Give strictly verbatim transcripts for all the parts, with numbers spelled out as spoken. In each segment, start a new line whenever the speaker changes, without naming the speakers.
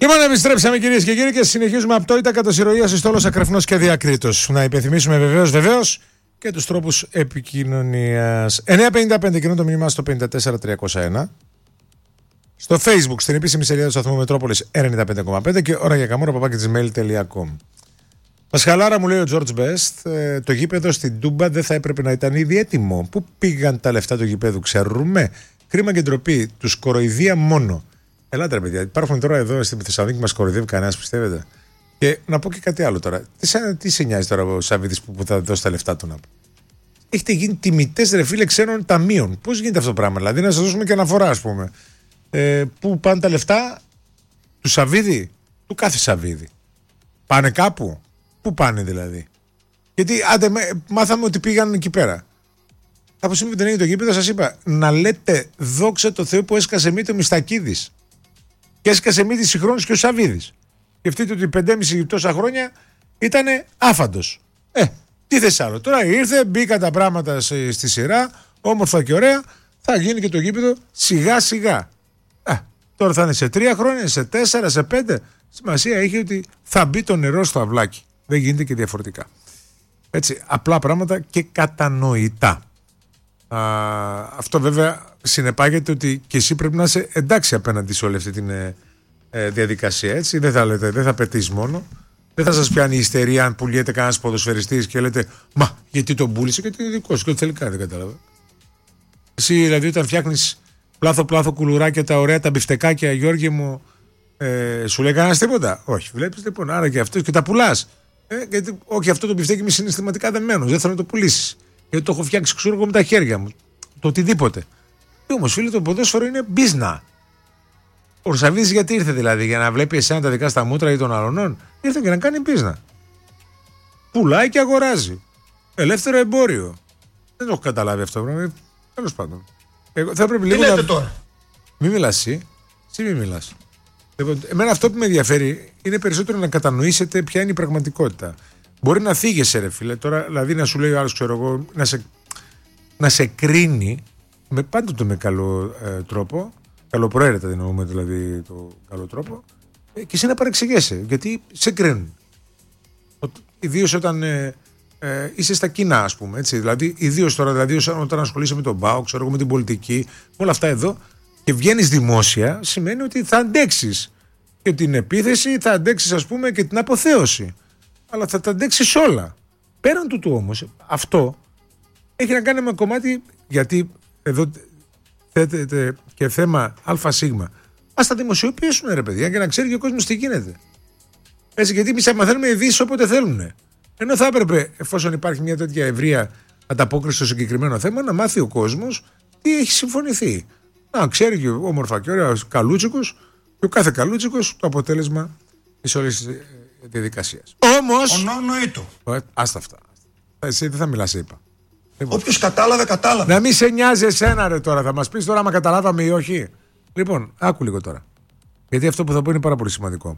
Λοιπόν, επιστρέψαμε κυρίες και κύριοι και συνεχίζουμε απτόητα κατά συρροία Ιστόλος, Ακρεφνός και Διακρίτος. Να υπενθυμίσουμε βεβαίως, βεβαίως και τους τρόπους επικοινωνίας. εννιά πενήντα πέντε κοινό το μήνυμα στο πέντε τέσσερα τριακόσια ένα. Στο Facebook, στην επίσημη σελίδα του σταθμού Μετρόπολης ενενήντα πέντε κόμμα πέντε και ώρα για καμούρα παπάκι τζιμέιλ τελεία κομ. Πασχαλάρα, μου λέει ο George Best, ε, το γήπεδο στην Τούμπα δεν θα έπρεπε να ήταν ήδη έτοιμο. Πού πήγαν τα λεφτά του γήπεδου, ξέρουμε. Κρίμα και ντροπή, τους κοροϊδία μόνο. Ελάτε ρε παιδιά, υπάρχουν τώρα εδώ στη Θεσσαλονίκη μας κοροϊδεύει κανένας, πιστεύετε. Και να πω και κάτι άλλο τώρα. Τι, σαν, τι σε νοιάζει τώρα ο Σαββίδης που, που θα δώσει τα λεφτά του να πει. Έχετε γίνει τιμητές ρε φίλε ξένων ταμείων. Πώς γίνεται αυτό το πράγμα, δηλαδή να σας δώσουμε και αναφορά, ας πούμε. Ε, πού πάνε τα λεφτά του Σαββίδη, του κάθε Σαββίδη. Πάνε κάπου. Πού πάνε δηλαδή. Γιατί άντε, μάθαμε ότι πήγαν εκεί πέρα. Από σήμερα που δεν έγινε το γήπεδο, σας είπα να λέτε δόξα τω Θεώ που έσκασε μύτη ο Μιστακίδης. Και έσκασε μύτη συγχρόνως και ο Σαββίδης. Σκεφτείτε ότι πεντέμισι τόσα χρόνια ήταν άφαντος. Ε, τι θες άλλο. Τώρα ήρθε, μπήκαν τα πράγματα στη σειρά, όμορφα και ωραία, θα γίνει και το γήπεδο σιγά σιγά. Α, τώρα θα είναι σε τρία χρόνια, σε τέσσερα, σε πέντε. Σημασία έχει ότι θα μπει το νερό στο αυλάκι. Δεν γίνεται και διαφορετικά. Έτσι, απλά πράγματα και κατανοητά. Α, αυτό βέβαια συνεπάγεται ότι και εσύ πρέπει να είσαι εντάξει απέναντι σε όλη αυτή τη ε, ε, διαδικασία. Έτσι. Δεν θα λέτε, δεν θα πετύχει μόνο. Δεν θα σας πιάνει η ιστερία αν πουλιέται κανένας ποδοσφαιριστής και λέτε μα γιατί τον πούλησε, γιατί είναι δικό σου και ό,τι θέλει κάνει, δεν κατάλαβα. Εσύ δηλαδή όταν φτιάχνεις πλάθο πλάθο κουλουράκια τα ωραία τα μπιφτεκάκια, Γιώργη μου, ε, σου λέει κανένας τίποτα. Όχι, βλέπεις λοιπόν, άρα και αυτό και τα πουλάς. Ε, γιατί, όχι, αυτό το μπιφτέκι μου είναι συναισθηματικά δεμένο, δεν θέλω να το πουλήσεις. Γιατί το έχω φτιάξει ξέρω εγώ με τα χέρια μου. Το οτιδήποτε. Και όμως φίλε, το ποδόσφαιρο είναι μπίζνα. Ο Σαββίδης γιατί ήρθε δηλαδή, για να βλέπει εσένα τα δικά στα μούτρα ή των αλλωνών. Ήρθε και να κάνει μπίζνα. Πουλάει και αγοράζει. Ελεύθερο εμπόριο. Δεν το έχω καταλάβει αυτό το πράγμα. Τέλος πάντων. Εγώ, θα πρέπει λίγο
Τι λέτε
να...
τώρα.
Μην μιλάς εσύ. Εσύ μην μιλάς. Εμένα αυτό που με ενδιαφέρει είναι περισσότερο να κατανοήσετε ποια είναι η πραγματικότητα. Μπορεί να θίγεσαι ρε φίλε τώρα, δηλαδή να σου λέει ο άλλος ξέρω εγώ, να σε, να σε κρίνει με πάντοτε με καλό ε, τρόπο, καλοπροαίρετα εννοούμε δηλαδή το καλό τρόπο, ε, και εσύ να παρεξηγέσαι γιατί σε κρίνουν. Ιδίως όταν ε, ε, είσαι στα κοινά, ας πούμε. Έτσι, δηλαδή, ιδίως τώρα δηλαδή, όταν ασχολείσαι με τον ΠΑΟ, ξέρω εγώ, με την πολιτική, με όλα αυτά εδώ και βγαίνεις δημόσια, σημαίνει ότι θα αντέξεις και την επίθεση, θα αντέξεις ας πούμε και την αποθέωση. Αλλά θα τα αντέξεις όλα. Πέραν του του όμως, αυτό έχει να κάνει με κομμάτι, γιατί εδώ θέτεται και θέμα ΑΣ. Ας τα δημοσιοποιήσουν ρε παιδιά για να ξέρει και ο κόσμος τι γίνεται. Έτσι, γιατί εμείς θα μαθαίνουμε ειδήσεις όποτε θέλουν. Ενώ θα έπρεπε, εφόσον υπάρχει μια τέτοια ευρεία ανταπόκριση στο συγκεκριμένο θέμα, να μάθει ο κόσμος τι έχει συμφωνηθεί. Να ξέρει και όμορφα και ωραία καλούτσικος και ο κάθε καλούτσικος το αποτέλεσμα της όλης διαδικασίας. Όμως.
Ονονοήτο.
Άστα αυτά. Εσύ δεν θα μιλάς, είπα.
Λοιπόν. Όποιος κατάλαβε, κατάλαβε.
Να μην σε νοιάζει εσένα, ρε τώρα. Θα μας πεις τώρα, άμα καταλάβαμε ή όχι. Λοιπόν, άκου λίγο τώρα. Γιατί αυτό που θα πω είναι πάρα πολύ σημαντικό.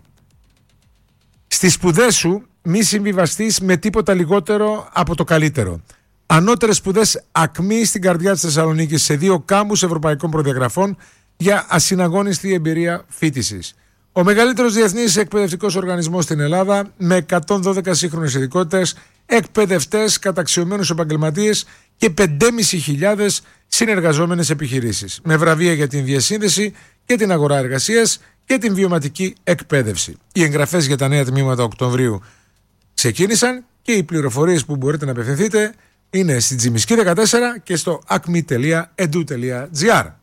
Στις σπουδές σου, μη συμβιβαστείς με τίποτα λιγότερο από το καλύτερο. Ανώτερες σπουδές ακμή στην καρδιά της Θεσσαλονίκης σε δύο κάμπους ευρωπαϊκών προδιαγραφών για ασυναγώνιστη εμπειρία φοιτησης. Ο μεγαλύτερος διεθνής εκπαιδευτικός οργανισμός στην Ελλάδα με εκατόν δώδεκα σύγχρονες ειδικότητες, εκπαιδευτές, καταξιωμένους επαγγελματίες και πεντέμισι χιλιάδες συνεργαζόμενες επιχειρήσεις. Με βραβεία για την διασύνδεση και την αγορά εργασίας και την βιωματική εκπαίδευση. Οι εγγραφές για τα νέα τμήματα Οκτωβρίου ξεκίνησαν και οι πληροφορίες που μπορείτε να απευθυνθείτε είναι στη Τζιμισκή δεκατέσσερα και στο acme τελεία edu τελεία gr.